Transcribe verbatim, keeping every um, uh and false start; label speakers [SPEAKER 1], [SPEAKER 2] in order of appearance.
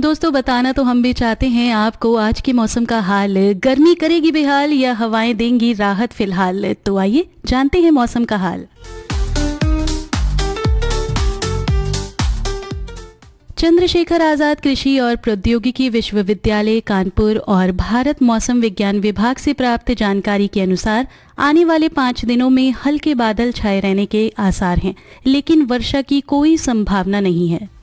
[SPEAKER 1] दोस्तों बताना तो हम भी चाहते हैं आपको आज के मौसम का हाल। गर्मी करेगी बेहाल या हवाएं देंगी राहत फिलहाल? तो आइए जानते हैं मौसम का हाल। चंद्रशेखर आजाद कृषि और प्रौद्योगिकी विश्वविद्यालय कानपुर और भारत मौसम विज्ञान विभाग से प्राप्त जानकारी के अनुसार आने वाले पाँच दिनों में हल्के बादल छाए रहने के आसार हैं, लेकिन वर्षा की कोई संभावना नहीं है।